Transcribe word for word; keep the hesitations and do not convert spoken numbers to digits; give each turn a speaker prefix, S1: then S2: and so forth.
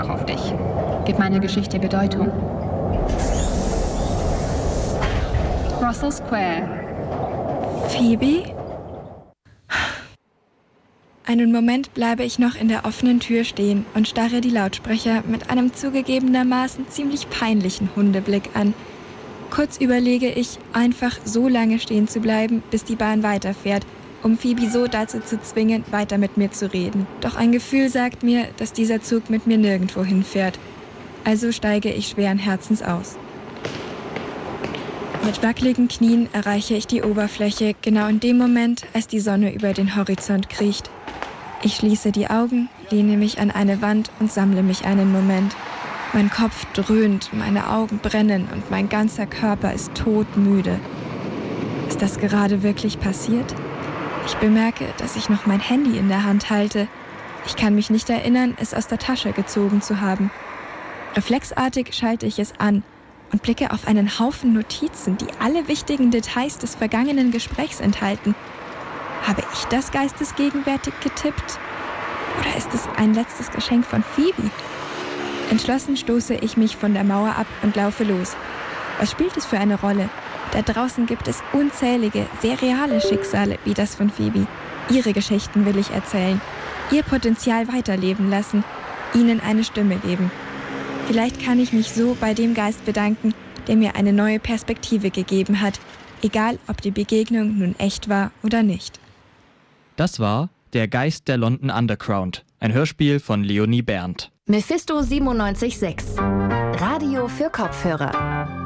S1: auf dich. Gib meiner Geschichte Bedeutung. Russell Square.
S2: Phoebe? Einen Moment bleibe ich noch in der offenen Tür stehen und starre die Lautsprecher mit einem zugegebenermaßen ziemlich peinlichen Hundeblick an. Kurz überlege ich, einfach so lange stehen zu bleiben, bis die Bahn weiterfährt, um Phoebe so dazu zu zwingen, weiter mit mir zu reden. Doch ein Gefühl sagt mir, dass dieser Zug mit mir nirgendwo hinfährt. Also steige ich schweren Herzens aus. Mit wackeligen Knien erreiche ich die Oberfläche, genau in dem Moment, als die Sonne über den Horizont kriecht. Ich schließe die Augen, lehne mich an eine Wand und sammle mich einen Moment. Mein Kopf dröhnt, meine Augen brennen und mein ganzer Körper ist todmüde. Ist das gerade wirklich passiert? Ich bemerke, dass ich noch mein Handy in der Hand halte. Ich kann mich nicht erinnern, es aus der Tasche gezogen zu haben. Reflexartig schalte ich es an und blicke auf einen Haufen Notizen, die alle wichtigen Details des vergangenen Gesprächs enthalten. Habe ich das geistesgegenwärtig getippt? Oder ist es ein letztes Geschenk von Phoebe? Entschlossen stoße ich mich von der Mauer ab und laufe los. Was spielt es für eine Rolle? Da draußen gibt es unzählige, sehr reale Schicksale wie das von Phoebe. Ihre Geschichten will ich erzählen, ihr Potenzial weiterleben lassen, ihnen eine Stimme geben. Vielleicht kann ich mich so bei dem Geist bedanken, der mir eine neue Perspektive gegeben hat, egal ob die Begegnung nun echt war oder nicht.
S3: Das war Der Geist der London Underground, ein Hörspiel von Leonie Berndt.
S4: Mephisto siebenundneunzig Komma sechs. Radio für Kopfhörer.